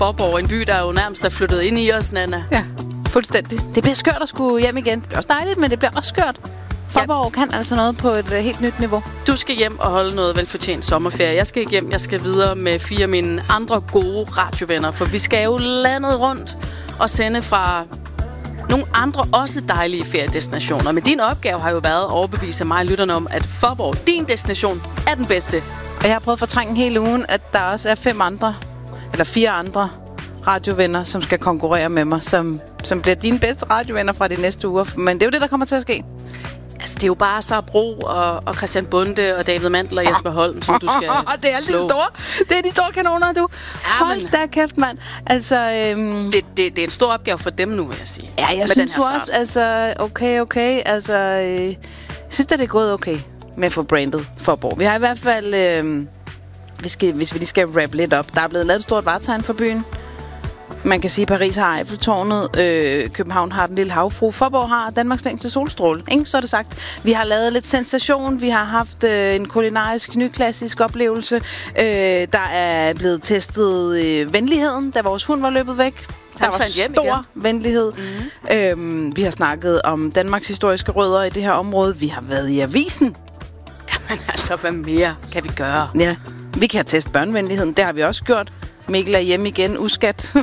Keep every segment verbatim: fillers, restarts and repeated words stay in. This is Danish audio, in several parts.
Faaborg, en by, der jo nærmest er flyttet ind i os, Nana. Ja, fuldstændig. Det bliver skørt at skulle hjem igen. Det bliver også dejligt, men det bliver også skørt. Faaborg kan altså noget på et uh, helt nyt niveau. Du skal hjem og holde noget velfortjent sommerferie. Jeg skal ikke hjem, jeg skal videre med fire af mine andre gode radiovenner, for vi skal jo landet rundt og sende fra nogle andre også dejlige feriedestinationer. Men din opgave har jo været at overbevise mig og lytterne om, at Faaborg, din destination, er den bedste. Og jeg har prøvet at fortrænge hele ugen, at der også er fem andre, eller fire andre radiovenner, som skal konkurrere med mig, som, som bliver dine bedste radiovenner fra de næste uger. Men det er jo det, der kommer til at ske. Altså, det er jo bare Sara Bro og, og Christian Bunde og David Mandel og Jesper Holm, som du skal det er alle de store. Det er de store kanoner, du. Ja, hold da kæft, mand. Altså, øhm... det, det, det er en stor opgave for dem nu, vil jeg sige. Ja, jeg synes jo også, altså, okay, okay. Altså, øh, jeg synes, at det er gået okay med at få brandet Faaborg. Vi har i hvert fald, øh, vi skal, hvis vi lige skal wrap lidt op, der er blevet lavet et stort vartegn for byen. Man kan sige, at Paris har Eiffeltårnet, øh, København har den lille havfru, Faaborg har Danmarks længste solstråle, ikke? Så er det sagt. Vi har lavet lidt sensation, vi har haft øh, en kulinarisk, nyklassisk oplevelse. Øh, der er blevet testet øh, venligheden, da vores hund var løbet væk. Der var stor igen. venlighed. Mm-hmm. Øhm, vi har snakket om Danmarks historiske rødder i det her område. Vi har været i avisen. Jamen altså, hvad mere kan vi gøre? Ja, vi kan teste børnevenligheden, det har vi også gjort. Mikkel er hjemme igen, uskat.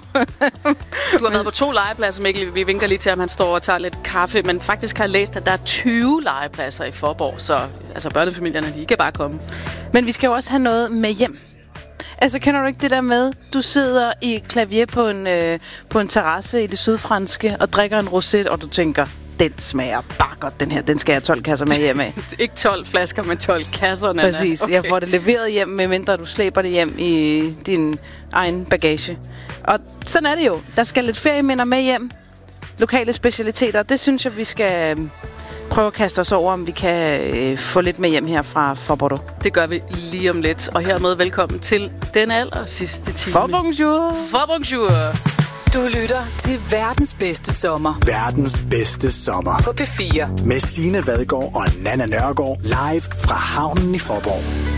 Du har været på to legepladser, Mikkel. Vi vinker lige til, om han står og tager lidt kaffe. Men faktisk har jeg læst, at der er tyve legepladser i Faaborg. Så altså, børnefamilierne, de kan bare komme. Men vi skal jo også have noget med hjem. Altså, kender du ikke det der med, du sidder i klavier på en, øh, på en terrasse i det sydfranske og drikker en rosé, og du tænker, den smager bare godt, den her. Den skal jeg have tolv kasser med hjem af. Ikke tolv flasker, men tolv kasser, Nana. Præcis. Okay. Jeg får det leveret hjem, medmindre du slæber det hjem i din egen bagage. Og sådan er det jo. Der skal lidt ferieminder med hjem. Lokale specialiteter. Det synes jeg, vi skal prøve at kaste os over, om vi kan øh, få lidt med hjem her fra Faaborg. Det gør vi lige om lidt. Og hermed velkommen til den aller sidste time. Bonjour. Bonjour. Du lytter til verdens bedste sommer. Verdens bedste sommer. På P fire. Med Signe Vadgaard og Nana Nørgaard. Live fra havnen i Faaborg.